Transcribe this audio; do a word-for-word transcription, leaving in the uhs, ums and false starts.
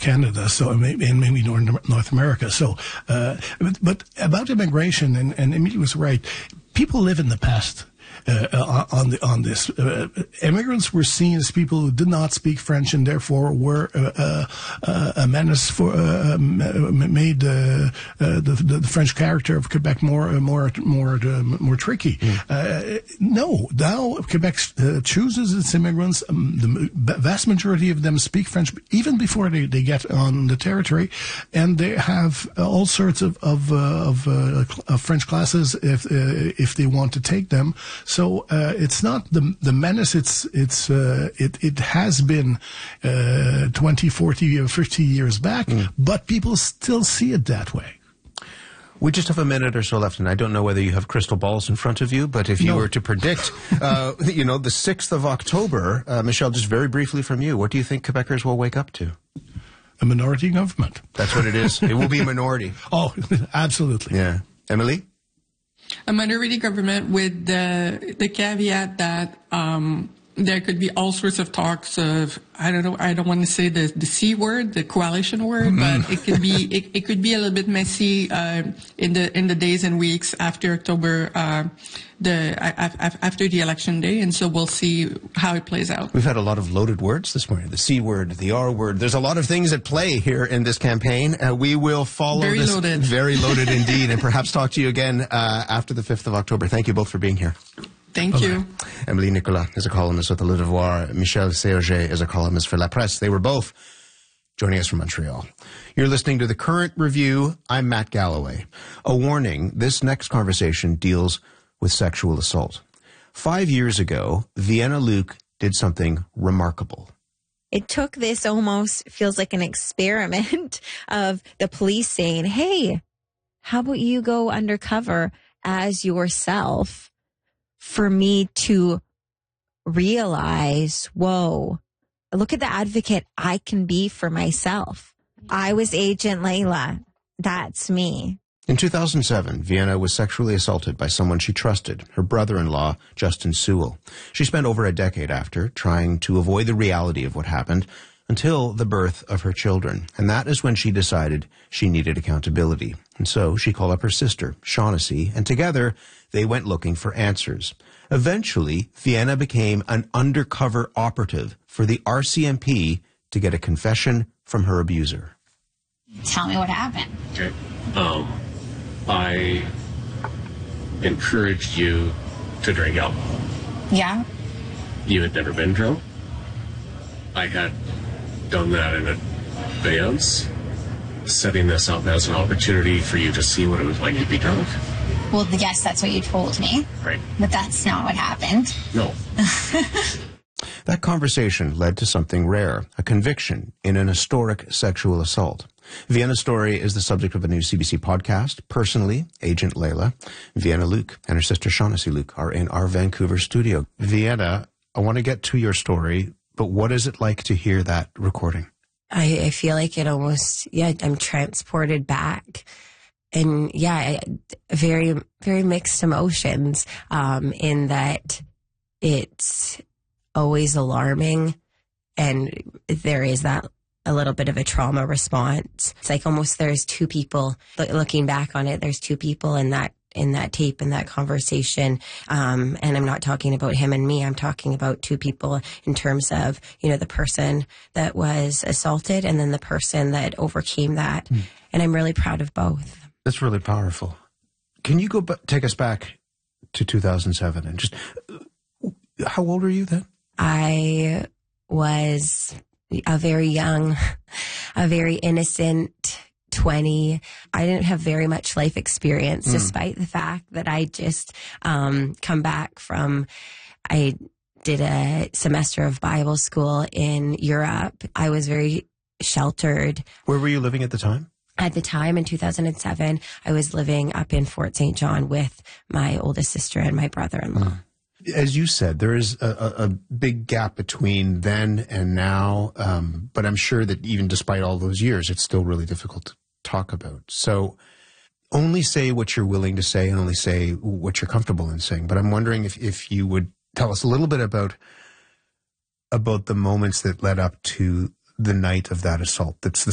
Canada, so maybe, and maybe North, North America. So, uh, but, but about immigration, and, and Emilie was right. People live in the past. Uh, on the on this, uh, immigrants were seen as people who did not speak French and therefore were uh, uh, a menace for uh, made uh, uh, the, the French character of Quebec more uh, more more uh, more tricky. Mm. Uh, no, now Quebec uh, chooses its immigrants. Um, the vast majority of them speak French even before they, they get on the territory, and they have all sorts of of, uh, of, uh, of French classes if uh, if they want to take them. So uh, it's not the the menace. It's it's uh, it it has been uh, twenty, forty, or fifty years back, mm. but people still see it that way. We just have a minute or so left, and I don't know whether you have crystal balls in front of you, but if you no. were to predict, uh, you know, the sixth of October, uh, Michelle, just very briefly from you, what do you think Quebecers will wake up to? A minority government. That's what it is. It will be a minority. Oh, absolutely. Yeah. Emilie? A minority government with the the caveat that um, there could be all sorts of talks of, I don't know, I don't want to say the the C word, the coalition word, mm. but it could be it, it could be a little bit messy uh, in the in the days and weeks after October, uh, the uh, after the election day, and so we'll see how it plays out. We've had a lot of loaded words this morning: the C word, the R word. There's a lot of things at play here in this campaign. Uh, we will follow very this loaded, very loaded indeed, and perhaps talk to you again uh, after the fifth of October. Thank you both for being here. Thank Bye-bye. you. Emilie Nicolas is a columnist at the Le Devoir. Michel Séauger is a columnist for La Presse. They were both joining us from Montreal. You're listening to The Current Review. I'm Matt Galloway. A warning, this next conversation deals with sexual assault. Five years ago, Vienna Luke did something remarkable. It took this almost feels like an experiment of the police saying, hey, how about you go undercover as yourself? For me to realize, whoa, look at the advocate I can be for myself. I was Agent Layla. That's me. In two thousand seven, Vienna was sexually assaulted by someone she trusted, her brother-in-law, Justin Sewell. She spent over a decade after trying to avoid the reality of what happened until the birth of her children. And that is when she decided she needed accountability. And so she called up her sister, Shaughnessy, and together they went looking for answers. Eventually, Vienna became an undercover operative for the R C M P to get a confession from her abuser. Tell me what happened. Okay. Um, I encouraged you to drink alcohol. Yeah? You had never been drunk. I had done that in advance, setting this up as an opportunity for you to see what it was like to be drunk. Well, yes, that's what you told me. Right. But that's not what happened. No. That conversation led to something rare, a conviction in an historic sexual assault. Vienna's story is the subject of a new C B C podcast. Personally, Agent Layla, Vienna Luke, and her sister Shaughnessy Luke are in our Vancouver studio. Vienna, I want to get to your story, but what is it like to hear that recording? I, I feel like it almost, yeah, I'm transported back. And yeah, I, very, very mixed emotions, um, in that it's always alarming and there is that a little bit of a trauma response. It's like almost there's two people, looking back on it, there's two people in that in that tape, in that conversation. Um, and I'm not talking about him and me. I'm talking about two people in terms of, you know, the person that was assaulted and then the person that overcame that. Mm. And I'm really proud of both. That's really powerful. Can you go b- take us back to two thousand seven and just, uh, how old were you then? I was a very young, a very innocent twenty. I didn't have very much life experience, mm. despite the fact that I just um, come back from, I did a semester of Bible school in Europe. I was very sheltered. Where were you living at the time? At the time, in two thousand seven, I was living up in Fort Saint John with my oldest sister and my brother-in-law. Mm. As you said, there is a, a, a big gap between then and now, um, but I'm sure that even despite all those years, it's still really difficult to talk about. So only say what you're willing to say and only say what you're comfortable in saying. But I'm wondering if, if you would tell us a little bit about about the moments that led up to the night of that assault. That's the